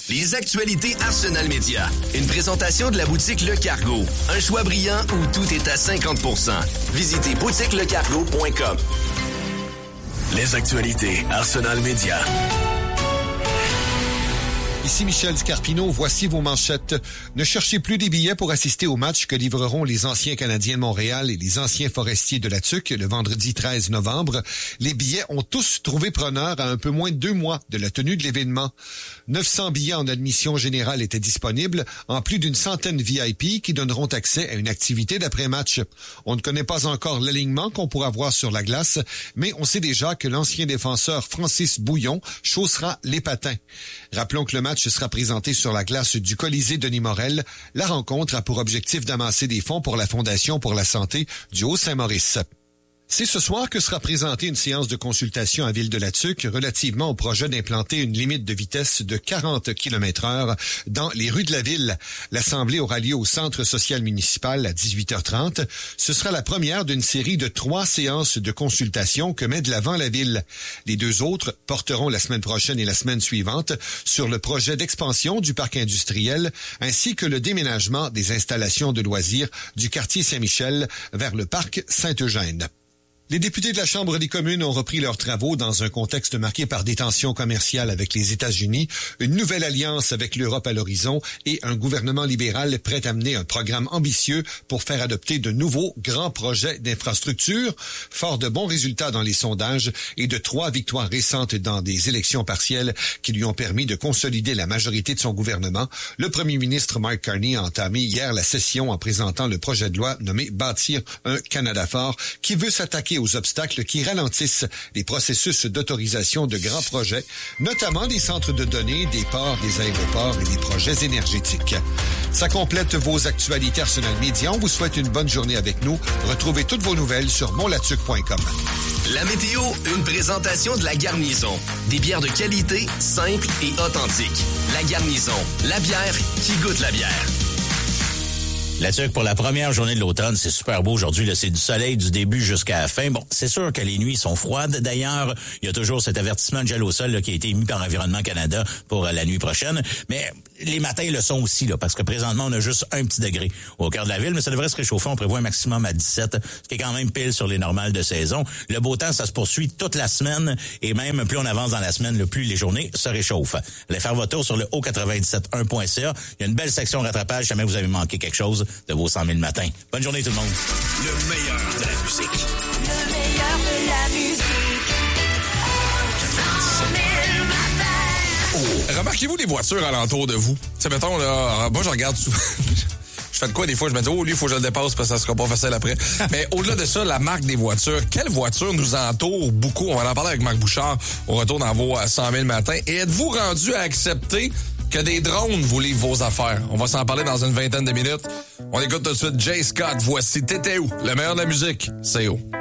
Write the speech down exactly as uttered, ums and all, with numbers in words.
Les actualités Arsenal Média. Une présentation de la boutique Le Cargo. Un choix brillant où tout est à cinquante pour cent. Visitez boutique le cargo point com. Les actualités Arsenal Média. Ici Michel Scarpino, voici vos manchettes. Ne cherchez plus des billets pour assister au match que livreront les anciens Canadiens de Montréal et les anciens Forestiers de la Tuque le vendredi treize novembre. Les billets ont tous trouvé preneur à un peu moins de deux mois de la tenue de l'événement. neuf cents billets en admission générale étaient disponibles, en plus d'une centaine V I P qui donneront accès à une activité d'après-match. On ne connaît pas encore l'alignement qu'on pourra voir sur la glace, mais on sait déjà que l'ancien défenseur Francis Bouillon chaussera les patins. Rappelons que le match sera présenté sur la glace du Colisée Denis Morel. La rencontre a pour objectif d'amasser des fonds pour la Fondation pour la santé du Haut-Saint-Maurice. C'est ce soir que sera présentée une séance de consultation à Ville-de-la-Tuque relativement au projet d'implanter une limite de vitesse de quarante kilomètres heure dans les rues de la ville. L'Assemblée aura lieu au Centre social municipal à dix-huit heures trente. Ce sera la première d'une série de trois séances de consultation que met de l'avant la ville. Les deux autres porteront la semaine prochaine et la semaine suivante sur le projet d'expansion du parc industriel ainsi que le déménagement des installations de loisirs du quartier Saint-Michel vers le parc Saint-Eugène. Les députés de la Chambre des communes ont repris leurs travaux dans un contexte marqué par des tensions commerciales avec les États-Unis, une nouvelle alliance avec l'Europe à l'horizon et un gouvernement libéral prêt à mener un programme ambitieux pour faire adopter de nouveaux grands projets d'infrastructure. Fort de bons résultats dans les sondages et de trois victoires récentes dans des élections partielles qui lui ont permis de consolider la majorité de son gouvernement, le premier ministre Mark Carney a entamé hier la session en présentant le projet de loi nommé « Bâtir un Canada fort » qui veut s'attaquer aux obstacles qui ralentissent les processus d'autorisation de grands projets, notamment des centres de données, des ports, des aéroports et des projets énergétiques. Ça complète vos actualités Arsenal Média. On vous souhaite une bonne journée avec nous. Retrouvez toutes vos nouvelles sur montlatuque point com. La météo, une présentation de La Garnison. Des bières de qualité, simples et authentiques. La Garnison, la bière qui goûte la bière. La Tuque, pour la première journée de l'automne, c'est super beau aujourd'hui. Là, c'est du soleil du début jusqu'à la fin. Bon, c'est sûr que les nuits sont froides. D'ailleurs, il y a toujours cet avertissement de gel au sol là, qui a été émis par Environnement Canada pour euh, la nuit prochaine. Mais les matins le sont aussi, là, parce que présentement, on a juste un petit degré au cœur de la ville, mais ça devrait se réchauffer. On prévoit un maximum à dix-sept, ce qui est quand même pile sur les normales de saison. Le beau temps, ça se poursuit toute la semaine, et même plus on avance dans la semaine, le plus les journées se réchauffent. Allez faire votre tour sur le haut quatre-vingt-dix-sept un point c a. Il y a une belle section rattrapage, si jamais vous avez manqué quelque chose de vos cent mille matins. Bonne journée tout le monde. Le meilleur de la musique. Le meilleur de la musique. cent mille matins. Oh. Remarquez-vous les voitures alentour de vous? C'est mettons, là, moi je regarde souvent. Je fais de quoi des fois? Je me dis, oh, lui, il faut que je le dépasse parce que ça sera pas facile après. Mais au-delà de ça, la marque des voitures. Quelle voiture nous entoure beaucoup? On va en parler avec Marc Bouchard au retour dans vos cent mille matins. Et êtes-vous rendu à accepter que des drones vous livrent vos affaires? On va s'en parler dans une vingtaine de minutes. On écoute tout de suite Jay Scott. Voici T'étais où? Le meilleur de la musique, c'est où?